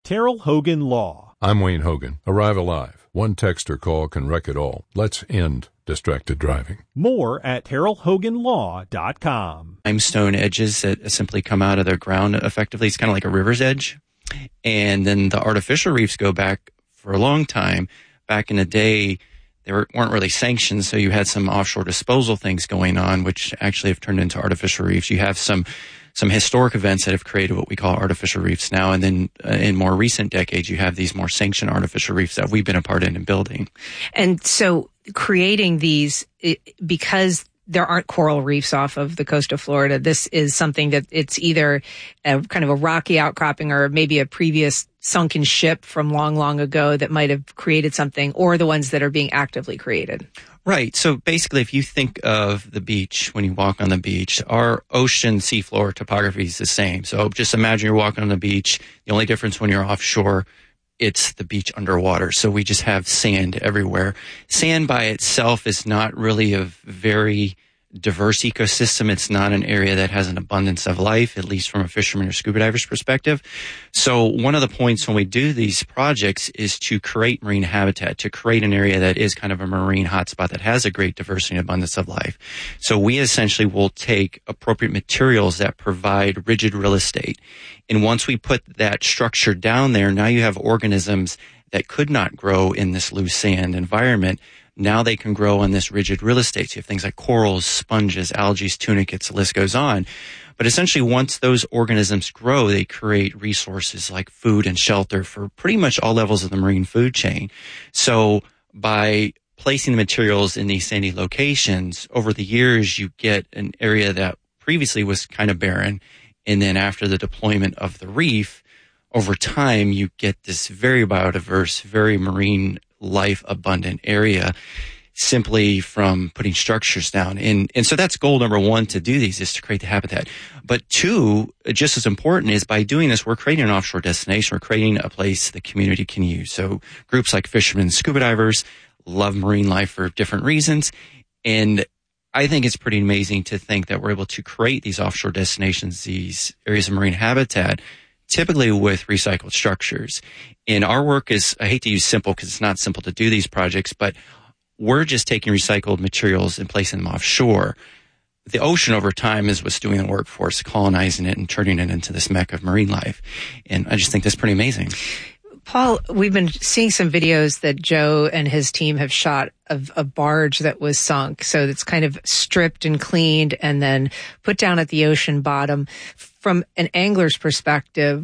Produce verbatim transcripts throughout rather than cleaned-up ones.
Terrell Hogan Law. I'm Wayne Hogan. Arrive alive. One text or call can wreck it all. Let's end distracted driving. More at terrell hogan law dot com. Limestone edges that simply come out of the ground effectively. It's kind of like a river's edge. And then the artificial reefs go back for a long time. Back in the day, they were, weren't really sanctioned, so you had some offshore disposal things going on, which actually have turned into artificial reefs. You have some some historic events that have created what we call artificial reefs now, and then uh, in more recent decades, you have these more sanctioned artificial reefs that we've been a part in in building. And so creating these, because there aren't coral reefs off of the coast of Florida, this is something that it's either a kind of a rocky outcropping or maybe a previous sunken ship from long, long ago that might have created something, or the ones that are being actively created. Right. So basically, if you think of the beach, when you walk on the beach, our ocean seafloor topography is the same. So just imagine you're walking on the beach. The only difference when you're offshore, it's the beach underwater. So we just have sand everywhere. Sand by itself is not really a very diverse ecosystem. It's not an area that has an abundance of life, at least from a fisherman or scuba diver's perspective. So one of the points when we do these projects is to create marine habitat, to create an area that is kind of a marine hotspot that has a great diversity and abundance of life. So we essentially will take appropriate materials that provide rigid real estate. And once we put that structure down there, now you have organisms that could not grow in this loose sand environment. Now they can grow on this rigid real estate. So you have things like corals, sponges, algae, tunicates, the list goes on. But essentially, once those organisms grow, they create resources like food and shelter for pretty much all levels of the marine food chain. So by placing the materials in these sandy locations, over the years, you get an area that previously was kind of barren. And then after the deployment of the reef, over time, you get this very biodiverse, very marine life abundant area simply from putting structures down. And, and so that's goal number one to do these, is to create the habitat. But two, just as important, is by doing this, we're creating an offshore destination. We're creating a place the community can use. So groups like fishermen and scuba divers love marine life for different reasons. And I think it's pretty amazing to think that we're able to create these offshore destinations, these areas of marine habitat, typically with recycled structures. And our work is, I hate to use simple because it's not simple to do these projects, but we're just taking recycled materials and placing them offshore. The ocean over time is what's doing the work for us, colonizing it and turning it into this mecca of marine life. And I just think that's pretty amazing. Paul, we've been seeing some videos that Joe and his team have shot of a barge that was sunk. So it's kind of stripped and cleaned and then put down at the ocean bottom. From an angler's perspective,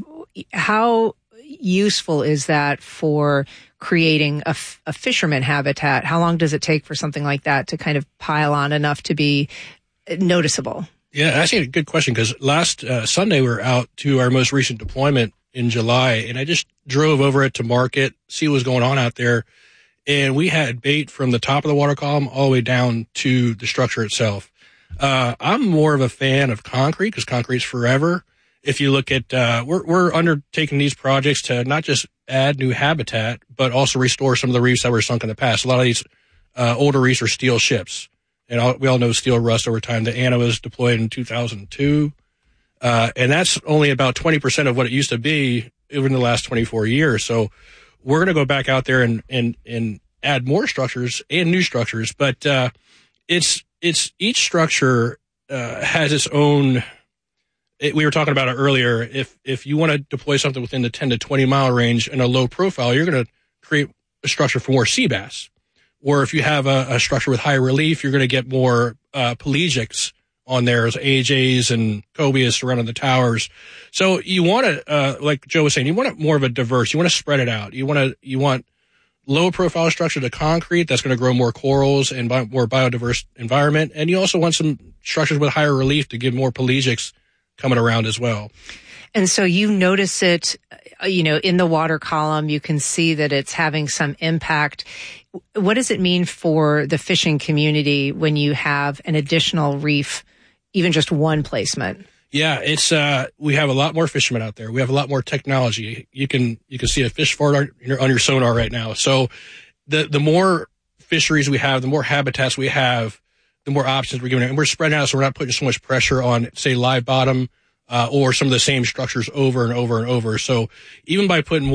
how useful is that for creating a, f- a fisherman habitat? How long does it take for something like that to kind of pile on enough to be noticeable? Yeah, actually a good question, because last uh, Sunday we were out to our most recent deployment in July, and I just drove over it to market, see what was going on out there. And we had bait from the top of the water column all the way down to the structure itself. Uh, I'm more of a fan of concrete because concrete's forever. If you look at, uh, we're, we're undertaking these projects to not just add new habitat, but also restore some of the reefs that were sunk in the past. A lot of these, uh, older reefs are steel ships. And all, we all know steel rust over time. The Anna was deployed in two thousand two. Uh, and that's only about twenty percent of what it used to be over the last twenty-four years. So we're going to go back out there and, and, and add more structures and new structures. But, uh, it's, it's each structure, uh, has its own, it, we were talking about it earlier. If, if you want to deploy something within the ten to twenty mile range in a low profile, you're going to create a structure for more sea bass. Or if you have a, a structure with high relief, you're going to get more, uh, pelagics on there, as A Js and cobias surrounding the towers. So you want to, uh, like Joe was saying, you want it more of a diverse, you want to spread it out. You want to, you want low profile structure to concrete that's going to grow more corals and bi- more biodiverse environment. And you also want some structures with higher relief to give more pelagics coming around as well. And so you notice it, you know, in the water column, you can see that it's having some impact. What does it mean for the fishing community when you have an additional reef, even just one placement? Yeah, it's, uh, we have a lot more fishermen out there. We have a lot more technology. You can, you can see a fish fart on your, on your sonar right now. So the, the more fisheries we have, the more habitats we have, the more options we're giving. And we're spreading out so we're not putting so much pressure on, say, live bottom, uh, or some of the same structures over and over and over. So even by putting more